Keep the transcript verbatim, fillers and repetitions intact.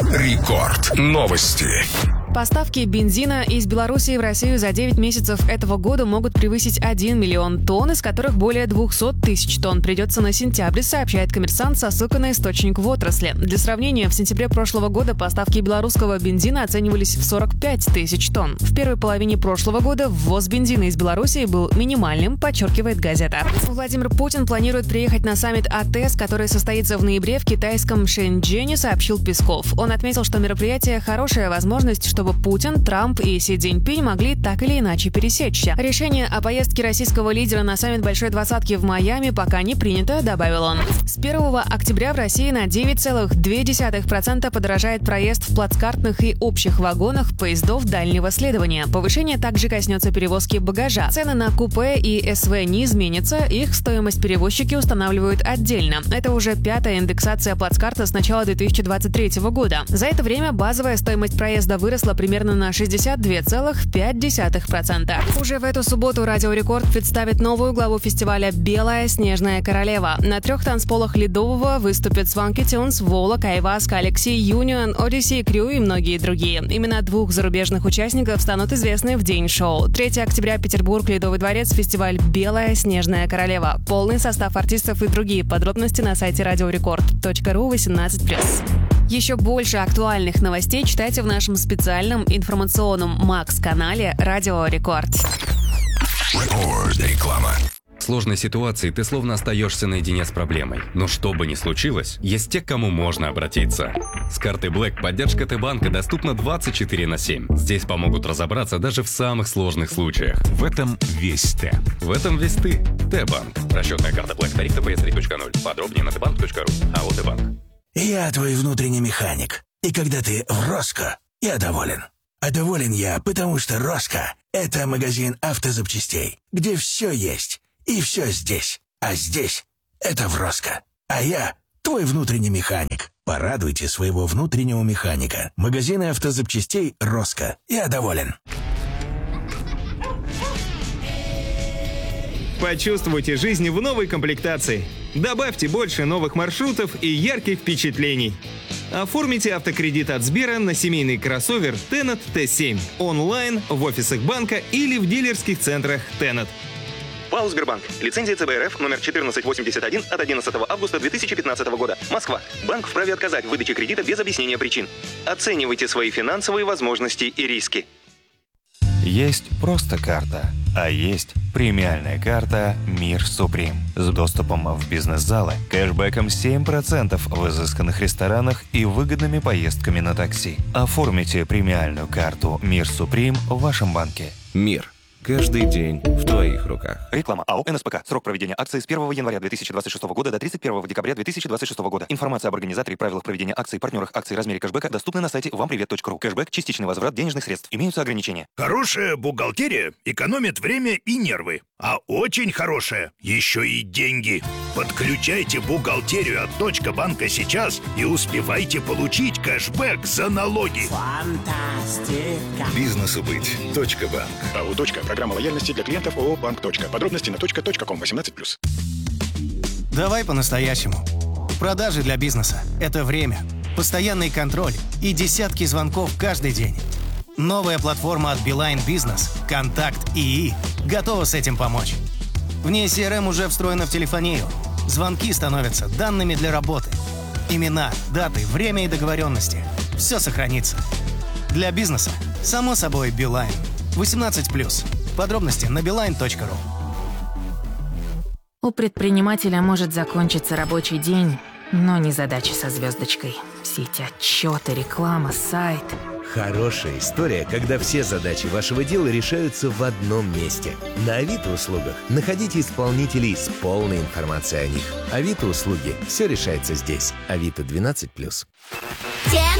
Рекорд. Новости. Поставки бензина из Белоруссии в Россию за девять месяцев этого года могут превысить один миллион тонн, из которых более двести тысяч тонн придется на сентябрь, сообщает «Коммерсант» со ссылкой на источник в отрасли. Для сравнения, в сентябре прошлого года поставки белорусского бензина оценивались в сорок пять тысяч тонн. В первой половине прошлого года ввоз бензина из Белоруссии был минимальным, подчеркивает газета. Владимир Путин планирует приехать на саммит АТЭС, который состоится в ноябре в китайском Шэньчжэне, сообщил Песков. Он отметил, что мероприятие – хорошая возможность, чтобы Путин, Трамп и Си Цзиньпинь могли так или иначе пересечься. Решение о поездке российского лидера на саммит Большой Двадцатки в Майами пока не принято, добавил он. С первого октября в России на девять целых две десятых процента подорожает проезд в плацкартных и общих вагонах поездов дальнего следования. Повышение также коснется перевозки багажа. Цены на купе и СВ не изменятся, их стоимость перевозчики устанавливают отдельно. Это уже пятая индексация плацкарта с начала две тысячи двадцать третьего года. За это время базовая стоимость проезда выросла примерно на шестьдесят два целых пять десятых процента. Уже в эту субботу Радио Рекорд представит новую главу фестиваля «Белая снежная королева». На трех танцполах Ледового выступят Swanky Tunes, Волок, Айвас, Galaxy, Union, Odyssey, Crew и многие другие. Имена двух зарубежных участников станут известны в день шоу. третьего октября Петербург, Ледовый дворец, фестиваль «Белая снежная королева». Полный состав артистов и другие подробности на сайте радиорекорд точка ру восемнадцать плюс. Еще больше актуальных новостей читайте в нашем специальном информационном Макс-канале «Радио Рекорд». Реклама. В сложной ситуации ты словно остаешься наедине с проблемой. Но что бы ни случилось, есть те, к кому можно обратиться. С картой Black поддержка Т-банка доступна двадцать четыре на семь. Здесь помогут разобраться даже в самых сложных случаях. В этом весь Т. В этом весь ты. Т-банк. Расчетная карта Black. Тариф тэ пэ эс три точка ноль. Подробнее на тэ банк точка ру. АО Т-банк. Я твой внутренний механик. И когда ты в Роско, я доволен. А доволен я, потому что Роско – это магазин автозапчастей, где все есть. И все здесь. А здесь – это в Роско. А я – твой внутренний механик. Порадуйте своего внутреннего механика. Магазины автозапчастей Роско. Я доволен. Почувствуйте жизнь в новой комплектации. Добавьте больше новых маршрутов и ярких впечатлений. Оформите автокредит от Сбера на семейный кроссовер Тенет Т семь онлайн, в офисах банка или в дилерских центрах Тенет. ПАО «Сбербанк». Лицензия Цэ Бэ Эр Эф номер четырнадцать восемьдесят один от одиннадцатого августа две тысячи пятнадцатого года. Москва. Банк вправе отказать в выдаче кредита без объяснения причин. Оценивайте свои финансовые возможности и риски. Есть просто карта, а есть премиальная карта «Мир Суприм» с доступом в бизнес-залы, кэшбэком семь процентов в изысканных ресторанах и выгодными поездками на такси. Оформите премиальную карту «Мир Суприм» в вашем банке. Мир. Каждый день в твоих руках. Реклама. АО «эн эс пэ ка». Срок проведения акции с первого января две тысячи двадцать шестого года до тридцать первого декабря две тысячи двадцать шестого года. Информация об организаторе, правилах проведения акций, партнерах акций, размере кэшбэка доступна на сайте вам привет точка ру. Кэшбэк – частичный возврат денежных средств. Имеются ограничения. Хорошая бухгалтерия экономит время и нервы. А очень хорошая еще и деньги. Подключайте бухгалтерию от Точка банка сейчас и успевайте получить кэшбэк за налоги. Фантастика. Бизнесу быть. Точка банк. АО «Точка». Программа лояльности для клиентов ООО «Банк. Точка». Подробности на точка точка ком восемнадцать плюс. Давай по-настоящему. Продажи для бизнеса – это время, постоянный контроль и десятки звонков каждый день. Новая платформа от Beeline Business «Контакт ИИ» готова с этим помочь. В ней си эр эм уже встроена в телефонию. Звонки становятся данными для работы. Имена, даты, время и договоренности – все сохранится. Для бизнеса, само собой, Beeline. восемнадцать плюс. Подробности на билайн точка ру. У предпринимателя может закончиться рабочий день, но не задачи со звездочкой. Все эти отчеты, реклама, сайт. Хорошая история, когда все задачи вашего дела решаются в одном месте. На Авито услугах находите исполнителей с полной информацией о них. Авито услуги. Все решается здесь. Авито двенадцать плюс.